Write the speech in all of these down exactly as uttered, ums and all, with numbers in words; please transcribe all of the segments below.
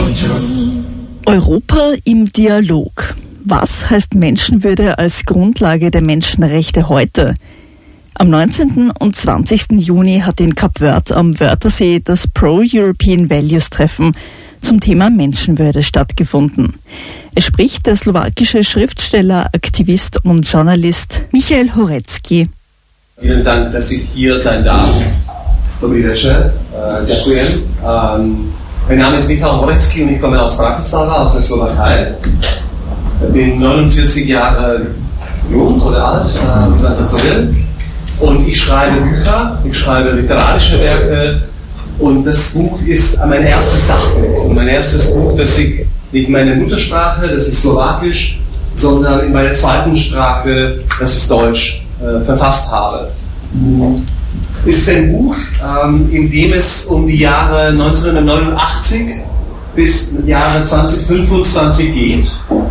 Europa im Dialog. Was heißt Menschenwürde als Grundlage der Menschenrechte heute? Am neunzehnten und zwanzigsten Juni hat in Kap Verde am Wörthersee das Pro-European Values Treffen zum Thema Menschenwürde stattgefunden. Es spricht der slowakische Schriftsteller, Aktivist und Journalist Michael Horecki. Vielen Dank, dass ich hier sein darf. Dobrý večer, ďakujem. Um, mein Name ist Michael Horecki und ich komme aus Bratislava, aus der Slowakei. Ich bin neunundvierzig Jahre jung oder alt, wenn man das so will. Und ich schreibe Bücher, ich schreibe literarische Werke. Und das Buch ist mein erstes Sachbuch. Und mein erstes Buch, das ich nicht in meiner Muttersprache, das ist Slowakisch, sondern in meiner zweiten Sprache, das ist Deutsch, äh, verfasst habe. Es ist ein Buch, ähm, in dem es um die Jahre neunzehnhundertneunundachtzig bis Jahre zweitausendfünfundzwanzig geht.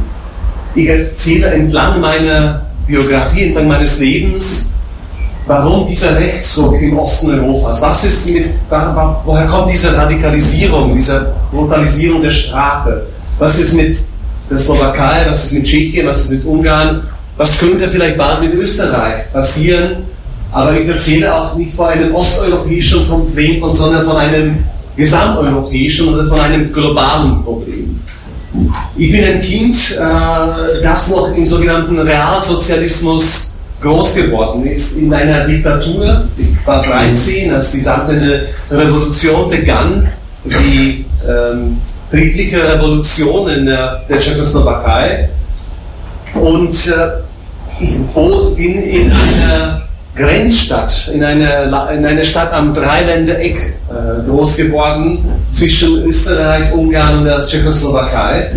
Ich erzähle entlang meiner Biografie, entlang meines Lebens, warum dieser Rechtsruck im Osten Europas, was ist mit, woher kommt diese Radikalisierung, diese Brutalisierung der Sprache, was ist mit der Slowakei, was ist mit Tschechien, was ist mit Ungarn, was könnte vielleicht bald mit Österreich passieren, aber ich erzähle auch nicht von einem osteuropäischen Problem, sondern von einem gesamteuropäischen oder von einem globalen Problem. Ich bin ein Kind, äh, das noch im sogenannten Realsozialismus groß geworden ist, in einer Diktatur. Ich war dreizehn, als die samtene Revolution begann, die ähm, friedliche Revolution in der, der Tschechoslowakei. Und äh, ich bin in einer Grenzstadt, in einer, in einer Stadt am Dreiländereck äh, groß geworden, zwischen Österreich, Ungarn und der Tschechoslowakei.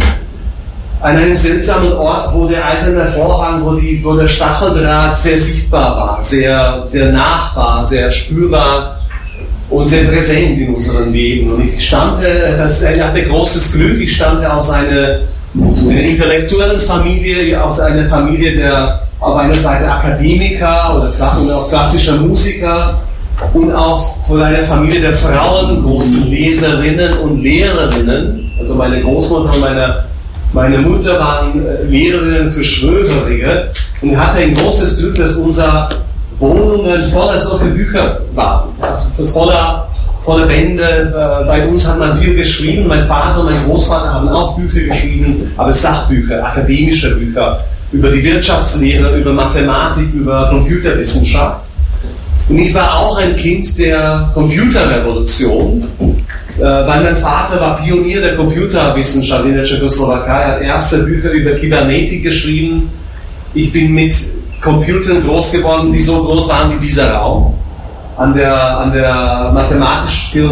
An einem seltsamen Ort, wo der eiserne Vorhang, wo, die, wo der Stacheldraht sehr sichtbar war, sehr, sehr nah war, sehr spürbar und sehr präsent in unserem Leben. Und ich stammte, das, ich hatte großes Glück, ich stammte aus einer, einer intellektuellen Familie, aus einer Familie der auf einer Seite Akademiker oder und auch klassischer Musiker und auch von einer Familie der Frauen, großen Leserinnen und Lehrerinnen. Also meine Großmutter und meine, meine Mutter waren Lehrerinnen für Schwöferige und ich hatte ein großes Glück, dass unsere Wohnungen voller solche Bücher waren. Also voller, voller Bände. Bei uns hat man viel geschrieben. Mein Vater und mein Großvater haben auch Bücher geschrieben, aber Sachbücher, akademische Bücher. Über die Wirtschaftslehre, über Mathematik, über Computerwissenschaft. Und ich war auch ein Kind der Computerrevolution, äh, weil mein Vater war Pionier der Computerwissenschaft in der Tschechoslowakei, hat erste Bücher über Kybernetik geschrieben. Ich bin mit Computern groß geworden, die so groß waren wie dieser Raum. An der, an der mathematischen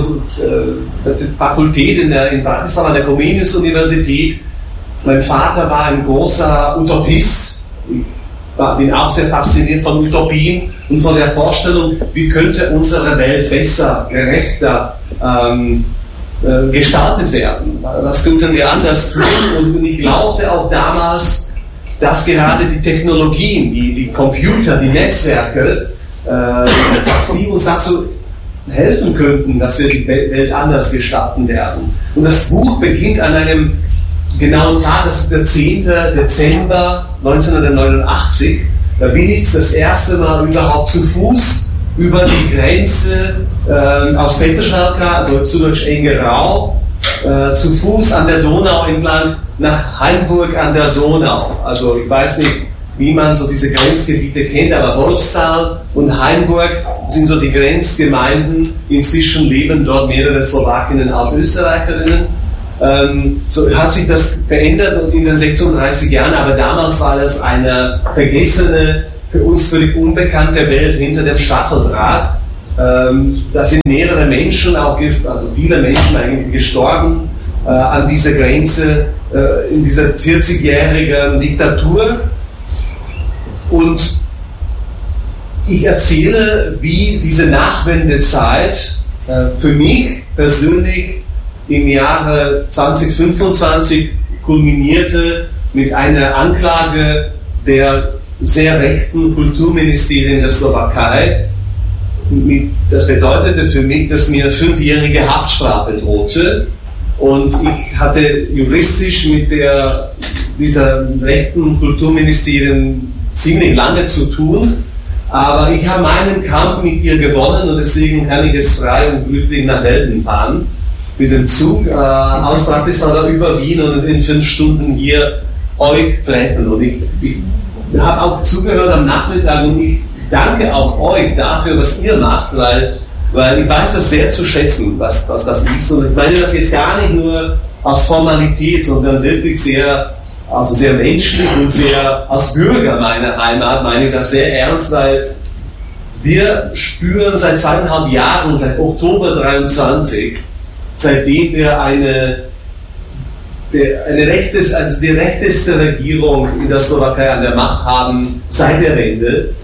äh, Fakultät in, der, in Bratislava, an der Comenius-Universität. Mein Vater war ein großer Utopist. Ich war, bin auch sehr fasziniert von Utopien und von der Vorstellung, wie könnte unsere Welt besser, gerechter ähm, äh, gestaltet werden. Was könnten wir anders tun? Und ich glaubte auch damals, dass gerade die Technologien, die, die Computer, die Netzwerke, äh, dass die uns dazu helfen könnten, dass wir die Welt anders gestalten werden. Und das Buch beginnt an einem genauen Tag, das ist der zehnten Dezember neunzehnhundertneunundachtzig. Da bin ich das erste Mal überhaupt zu Fuß über die Grenze äh, aus Peterschalka, zu Deutsch Engerau, äh, zu Fuß an der Donau entlang nach Hainburg an der Donau. Also ich weiß nicht, wie man so diese Grenzgebiete kennt, aber Wolfstal und Hainburg sind so die Grenzgemeinden. Inzwischen leben dort mehrere Slowakinnen als Österreicherinnen. Ähm, so hat sich das verändert in den sechsunddreißig Jahren, aber damals war das eine vergessene, für uns völlig unbekannte Welt hinter dem Stacheldraht. Ähm, da sind mehrere Menschen, auch also viele Menschen eigentlich gestorben äh, an dieser Grenze, äh, in dieser vierzigjährigen Diktatur. Und ich erzähle, wie diese Nachwendezeit äh, für mich persönlich im Jahre zweitausendfünfundzwanzig kulminierte mit einer Anklage der sehr rechten Kulturministerien der Slowakei. Das bedeutete für mich, dass mir fünfjährige Haftstrafe drohte Und ich hatte juristisch mit der, dieser rechten Kulturministerin ziemlich lange zu tun. Aber ich habe meinen Kampf mit ihr gewonnen und deswegen kann ich jetzt frei und glücklich nach Welten fahren. Mit dem Zug äh, aus Bratislava über Wien und in fünf Stunden hier euch treffen. Und ich, ich habe auch zugehört am Nachmittag und ich danke auch euch dafür, was ihr macht, weil, weil ich weiß das sehr zu schätzen, was, was das ist. Und ich meine das jetzt gar nicht nur aus Formalität, sondern wirklich sehr, also sehr menschlich und sehr als Bürger meiner Heimat meine ich das sehr ernst, weil wir spüren seit zweieinhalb Jahren, seit Oktober dreiundzwanzig, seitdem wir eine, eine rechtes, also die rechteste Regierung in der Slowakei an der Macht haben seit der Wende,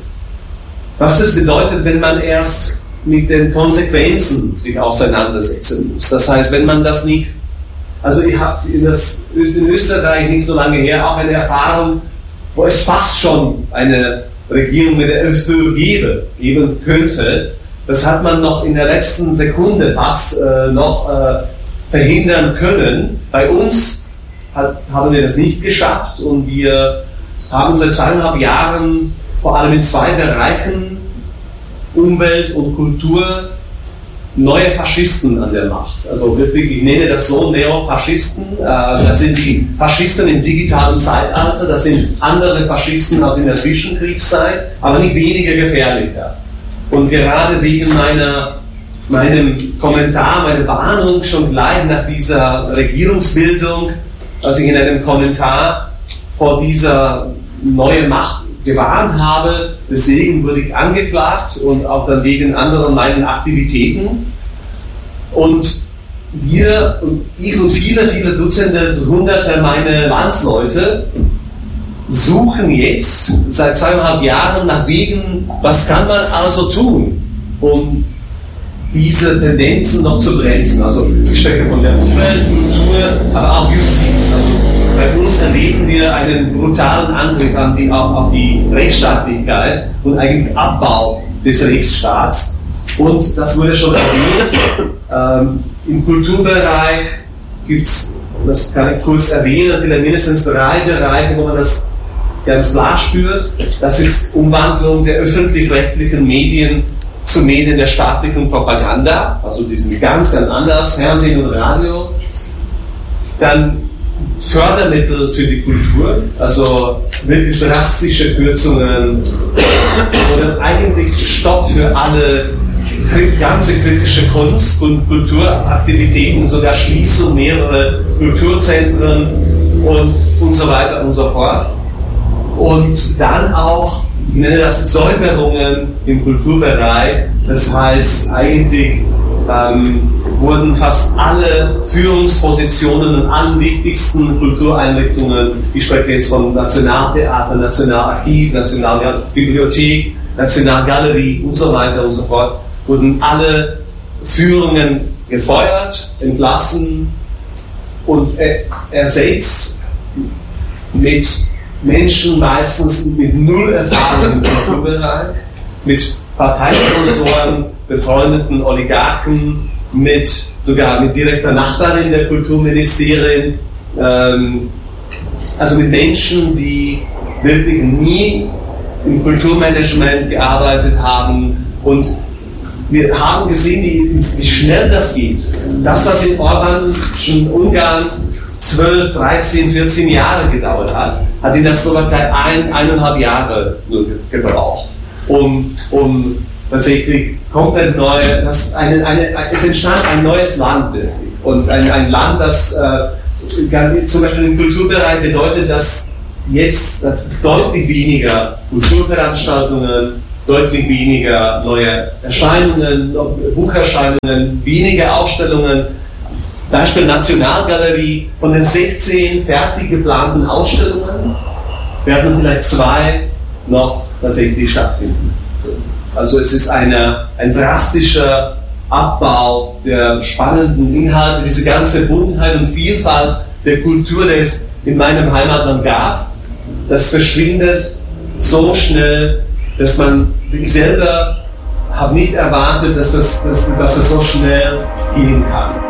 was das bedeutet, wenn man erst mit den Konsequenzen sich auseinandersetzen muss. Das heißt, wenn man das nicht, also ich habe in, in Österreich nicht so lange her auch eine Erfahrung, wo es fast schon eine Regierung mit der FPÖ gebe, geben könnte. Das hat man noch in der letzten Sekunde fast äh, noch äh, verhindern können. Bei uns hat, haben wir das nicht geschafft und wir haben seit zweieinhalb Jahren vor allem in zwei Bereichen, Umwelt und Kultur, neue Faschisten an der Macht. Also wirklich, ich nenne das so Neofaschisten. Äh, das sind die Faschisten im digitalen Zeitalter, das sind andere Faschisten als in der Zwischenkriegszeit, aber nicht weniger gefährlicher. Und gerade wegen meiner, meinem Kommentar, meiner Warnung schon gleich nach dieser Regierungsbildung, als ich in einem Kommentar vor dieser neuen Macht gewarnt habe, deswegen wurde ich angeklagt und auch dann wegen anderen meinen Aktivitäten. Und wir, und ich und viele, viele Dutzende, Hunderte meiner Landsleute suchen jetzt seit zweieinhalb Jahren nach Wegen, was kann man also tun, um diese Tendenzen noch zu bremsen. Also ich spreche von der Umwelt, Kultur, aber auch Justiz. Also bei uns erleben wir einen brutalen Angriff an die, auf, auf die Rechtsstaatlichkeit und eigentlich Abbau des Rechtsstaats. Und das wurde schon erwähnt, ähm, im Kulturbereich gibt es, das kann ich kurz erwähnen, vielleicht mindestens drei Bereiche, wo man das ganz klar spürt. Das ist Umwandlung der öffentlich-rechtlichen Medien zu Medien der staatlichen Propaganda, also die sind ganz, ganz anders, Fernsehen und Radio. Dann Fördermittel für die Kultur, also wirklich drastische Kürzungen oder eigentlich Stopp für alle ganze kritische Kunst- und Kulturaktivitäten, sogar Schließung mehrerer Kulturzentren und, und so weiter und so fort. Und dann auch, ich nenne das Säuberungen im Kulturbereich, das heißt eigentlich ähm, wurden fast alle Führungspositionen in allen wichtigsten Kultureinrichtungen, ich spreche jetzt von Nationaltheater, Nationalarchiv, Nationalbibliothek, Nationalgalerie und so weiter und so fort, wurden alle Führungen gefeuert, entlassen und er, ersetzt mit Menschen meistens mit null Erfahrung im Kulturbereich, mit Parteisponsoren, befreundeten Oligarchen, mit sogar mit direkter Nachbarin der Kulturministerin, ähm, also mit Menschen, die wirklich nie im Kulturmanagement gearbeitet haben. Und wir haben gesehen, wie, wie schnell das geht. Das, was in Orbanischen Ungarn zwölf, dreizehn, vierzehn Jahre gedauert hat, hat in der Slowakei ein, eineinhalb Jahre nur gebraucht, um, um tatsächlich komplett neu, das eine, eine, es entstand ein neues Land wirklich. Und ein, ein Land, das äh, zum Beispiel im Kulturbereich bedeutet, dass jetzt dass deutlich weniger Kulturveranstaltungen, deutlich weniger neue Erscheinungen, Bucherscheinungen, weniger Ausstellungen. Beispiel Nationalgalerie, von den sechzehn fertig geplanten Ausstellungen werden vielleicht zwei noch tatsächlich stattfinden. Also es ist eine, ein drastischer Abbau der spannenden Inhalte, diese ganze Buntenheit und Vielfalt der Kultur, die es in meinem Heimatland gab, das verschwindet so schnell, dass man, ich selber habe nicht erwartet, dass das, dass, dass das so schnell gehen kann.